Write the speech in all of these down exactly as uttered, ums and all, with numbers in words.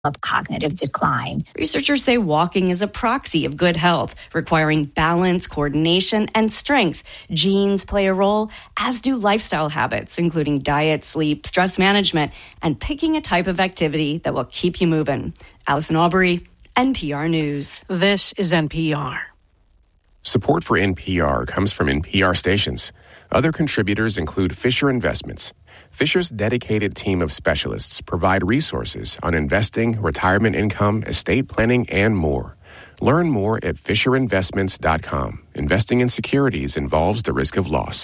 of cognitive decline. Researchers say walking is a proxy of good health, requiring balance, coordination, and strength. Genes play a role, as do lifestyle habits, including diet, sleep, stress management, and picking a type of activity that will keep you moving. Allison Aubrey, N P R News. This is N P R. Support for N P R comes from N P R stations. Other contributors include Fisher Investments. Fisher's dedicated team of specialists provide resources on investing, retirement income, estate planning, and more. Learn more at fisher investments dot com. Investing in securities involves the risk of loss.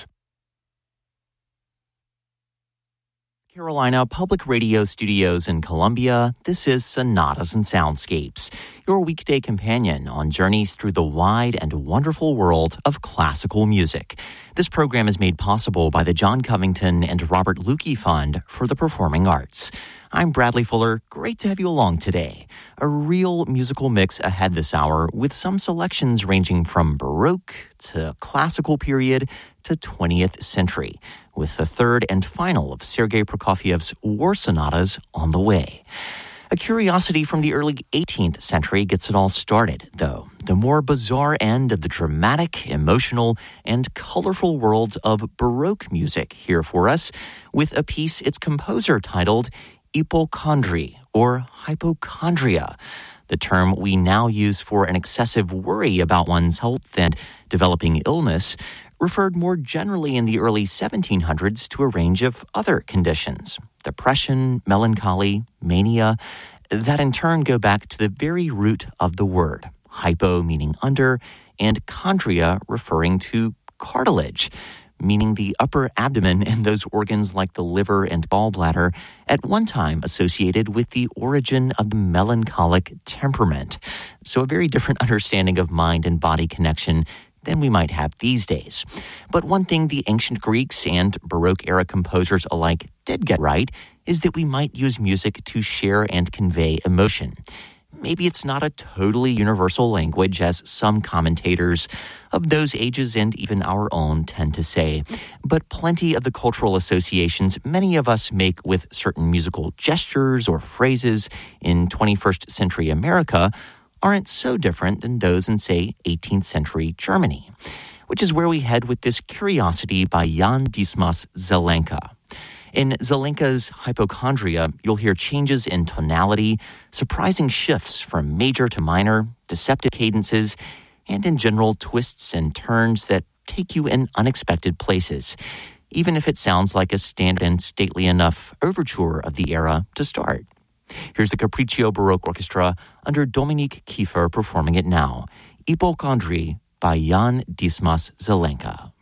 Carolina Public Radio Studios in Columbia, this is Sonatas and Soundscapes, your weekday companion on journeys through the wide and wonderful world of classical music. This program is made possible by the John Covington and Robert Lukey Fund for the Performing Arts. I'm Bradley Fuller. Great to have you along today. A real musical mix ahead this hour with some selections ranging from Baroque to classical period to twentieth century, with the third and final of Sergei Prokofiev's War Sonatas on the way. A curiosity from the early eighteenth century gets it all started, though. The more bizarre end of the dramatic, emotional, and colorful world of Baroque music here for us, with a piece its composer titled Hypochondrie, or hypochondria, the term we now use for an excessive worry about one's health and developing illness, referred more generally in the early seventeen hundreds to a range of other conditions, depression, melancholy, mania, that in turn go back to the very root of the word, hypo meaning under, and chondria referring to cartilage, meaning the upper abdomen and those organs like the liver and gallbladder, at one time associated with the origin of the melancholic temperament. So a very different understanding of mind and body connection than we might have these days. But one thing the ancient Greeks and Baroque-era composers alike did get right is that we might use music to share and convey emotion. Maybe it's not a totally universal language, as some commentators of those ages and even our own tend to say, but plenty of the cultural associations many of us make with certain musical gestures or phrases in twenty-first century America aren't so different than those in, say, eighteenth century Germany, which is where we head with this curiosity by Jan Dismas Zelenka. In Zelenka's Hypochondria, you'll hear changes in tonality, surprising shifts from major to minor, deceptive cadences, and in general twists and turns that take you in unexpected places, even if it sounds like a standard and stately enough overture of the era to start. Here's the Capriccio Baroque Orchestra under Dominique Kiefer performing it now, Hypochondrie by Jan Dismas Zelenka.